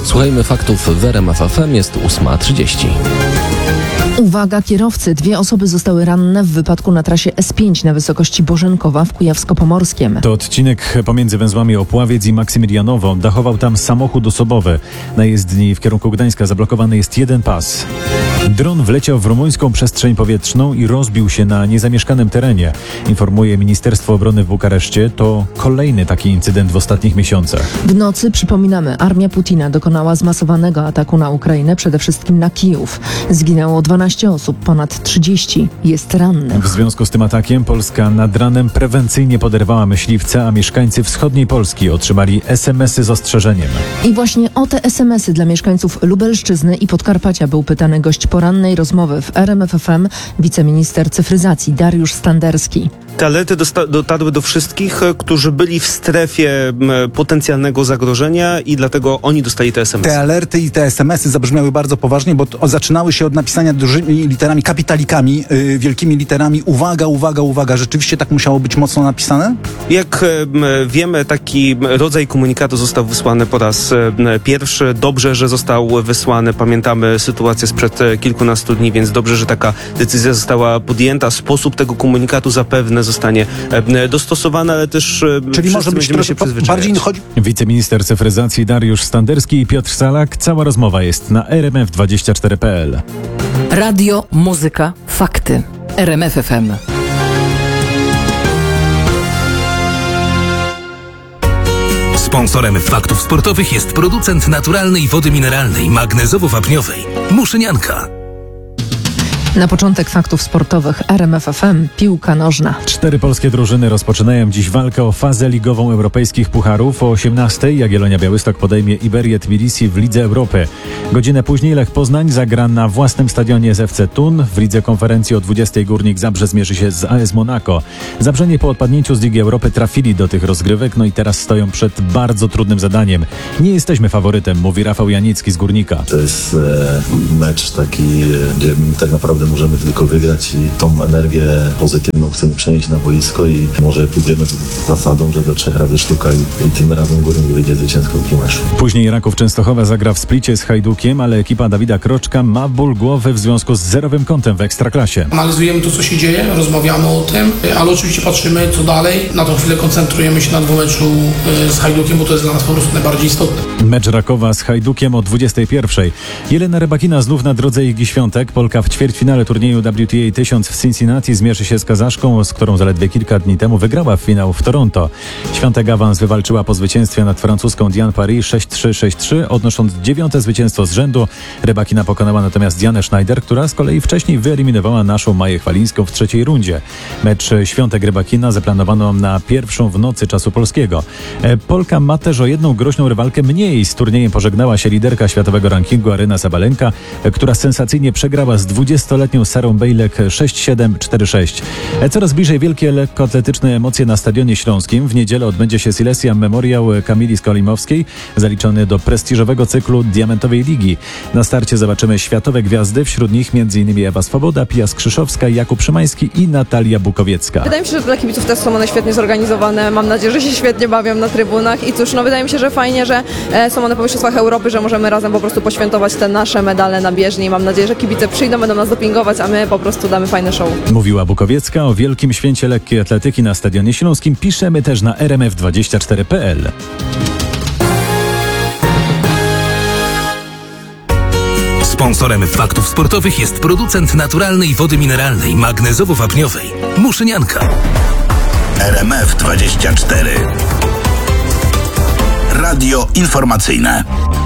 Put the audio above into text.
Słuchajmy faktów w RMF FM, jest 8:30. Uwaga kierowcy, 2 osoby zostały ranne w wypadku na trasie S5 na wysokości Bożenkowa w Kujawsko-Pomorskiem. To odcinek pomiędzy węzłami Opławiec i Maksymilianowo. Dachował tam samochód osobowy. Na jezdni w kierunku Gdańska zablokowany jest jeden pas. Dron wleciał w rumuńską przestrzeń powietrzną i rozbił się na niezamieszkanym terenie. Informuje Ministerstwo Obrony w Bukareszcie. To kolejny taki incydent w ostatnich miesiącach. W nocy, przypominamy, armia Putina dokonała zmasowanego ataku na Ukrainę, przede wszystkim na Kijów. Zginęło 12 osób, ponad 30 jest rannych. W związku z tym atakiem Polska nad ranem prewencyjnie poderwała myśliwce, a mieszkańcy wschodniej Polski otrzymali SMS-y z ostrzeżeniem. I właśnie o te SMS-y dla mieszkańców Lubelszczyzny i Podkarpacia był pytany gość porannej rozmowy w RMF FM, wiceminister cyfryzacji Dariusz Standerski. Te alerty dotarły do wszystkich, którzy byli w strefie potencjalnego zagrożenia i dlatego oni dostali te SMS-y. Te alerty i te SMS-y zabrzmiały bardzo poważnie, bo zaczynały się od napisania dużymi literami, kapitalikami, wielkimi literami. Uwaga, uwaga, uwaga. Rzeczywiście tak musiało być mocno napisane? Jak wiemy, taki rodzaj komunikatu został wysłany po raz pierwszy. Dobrze, że został wysłany. Pamiętamy sytuację sprzed kilkunastu dni, więc dobrze, że taka decyzja została podjęta. Sposób tego komunikatu zapewne zostanie dostosowany, ale też czyli może być troszkę bardziej chodzi. Wiceminister cyfryzacji Dariusz Standerski i Piotr Salak. Cała rozmowa jest na rmf24.pl. Radio, muzyka, fakty. RMF FM. Sponsorem faktów sportowych jest producent naturalnej wody mineralnej, magnezowo-wapniowej Muszynianka. Na początek faktów sportowych RMF FM piłka nożna. 4 polskie drużyny rozpoczynają dziś walkę o fazę ligową europejskich pucharów. O 18:00 Jagiellonia Białystok podejmie Iberię Tbilisi w Lidze Europy. Godzinę później Lech Poznań zagra na własnym stadionie z FC Thun. W Lidze Konferencji o 20:00 Górnik Zabrze zmierzy się z AS Monaco. Zabrzenie po odpadnięciu z Ligi Europy trafili do tych rozgrywek, no i teraz stoją przed bardzo trudnym zadaniem. Nie jesteśmy faworytem, mówi Rafał Janicki z Górnika. To jest mecz taki, gdzie tak naprawdę możemy tylko wygrać i tą energię pozytywną chcemy przenieść na boisko i może pójdziemy z zasadą, że do 3 razy sztuka i tym razem Górnik wyjdzie zwycięsko w meczu. Później Raków Częstochowa zagra w Splicie z Hajdukiem, ale ekipa Dawida Kroczka ma ból głowy w związku z zerowym kątem w Ekstraklasie. Analizujemy to, co się dzieje, rozmawiamy o tym, ale oczywiście patrzymy, co dalej. Na tą chwilę koncentrujemy się na dwumeczu z Hajdukiem, bo to jest dla nas po prostu najbardziej istotne. Mecz Rakowa z Hajdukiem o 21:00. Jelena Rybakina znów na drodze Igi Świątek. Polka w ćwierćfinale turnieju WTA 1000 w Cincinnati zmierzy się z Kazaszką, z którą zaledwie kilka dni temu wygrała finał w Toronto. Świątek awans wywalczyła po zwycięstwie nad francuską Diane Paris 6-3, 6-3, odnosząc 9. zwycięstwo z rzędu. Rybakina pokonała natomiast Dianę Schneider, która z kolei wcześniej wyeliminowała naszą Maję Chwalińską w 3. rundzie. Mecz Świątek-Rybakina zaplanowano na 1:00 w nocy czasu polskiego. Polka ma też o jedną groźną rywalkę mniej. Z turniejem pożegnała się liderka światowego rankingu Aryna Sabalenka, która sensacyjnie przegrała z 20-letnią Sarą Bejlek 6-7, 4-6. Coraz bliżej wielkie lekkoatletyczne emocje na Stadionie Śląskim. W niedzielę odbędzie się Silesia Memoriał Kamili Skolimowskiej, zaliczony do prestiżowego cyklu Diamentowej Ligi. Na starcie zobaczymy światowe gwiazdy, wśród nich m.in. Ewa Swoboda, Pia Skrzyszowska, Jakub Szymański i Natalia Bukowiecka. Wydaje mi się, że dla kibiców też są one świetnie zorganizowane. Mam nadzieję, że się świetnie bawią na trybunach i cóż, wydaje mi się, że fajnie, że są one po Mistrzostwach Europy, że możemy razem po prostu poświętować te nasze medale na bieżni i mam nadzieję, że kibice przyjdą, będą nas dopingować, a my po prostu damy fajne show. Mówiła Bukowiecka. O wielkim święcie lekkiej atletyki na Stadionie Śląskim piszemy też na rmf24.pl. Sponsorem faktów sportowych jest producent naturalnej wody mineralnej, magnezowo-wapniowej Muszynianka. RMF24. Radio informacyjne.